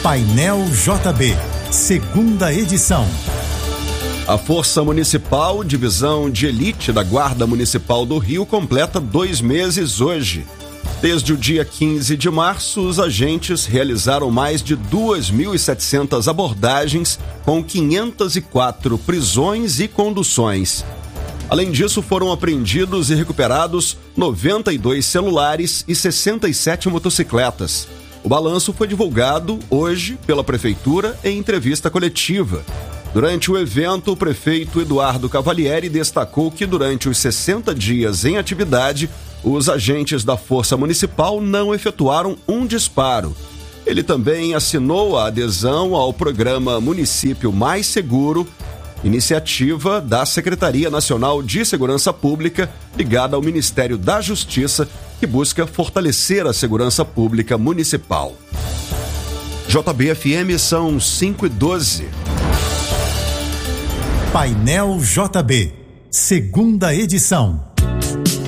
Painel JB, segunda edição. A Força Municipal, divisão de elite da Guarda Municipal do Rio, completa 2 meses hoje. Desde o dia 15 de março, os agentes realizaram mais de 2.700 abordagens com 504 prisões e conduções. Além disso, foram apreendidos e recuperados 92 celulares e 67 motocicletas. O balanço foi divulgado hoje pela Prefeitura em entrevista coletiva. Durante o evento, o prefeito Eduardo Cavalieri destacou que durante os 60 dias em atividade, os agentes da Força Municipal não efetuaram um disparo. Ele também assinou a adesão ao programa Município Mais Seguro, iniciativa da Secretaria Nacional de Segurança Pública, ligada ao Ministério da Justiça, que busca fortalecer a segurança pública municipal. JB-FM são 5:12. Painel JB, segunda edição.